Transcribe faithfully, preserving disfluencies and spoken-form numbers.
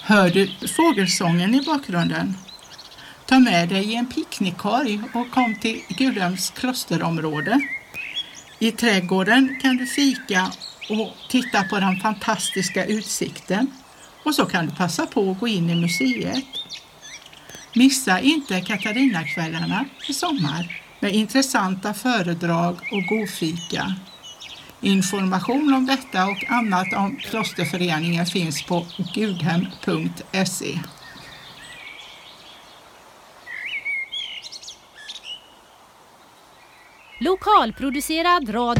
Hör du fågelsången i bakgrunden? Ta med dig en picknickkorg och kom till Gudhems klosterområde. I trädgården kan du fika och titta på den fantastiska utsikten. Och så kan du passa på att gå in i museet. Missa inte Katarinakvällarna i sommar med intressanta föredrag och god fika. Information om detta och annat om klosterföreningen finns på gudhem punkt se. Lokalproducerad radio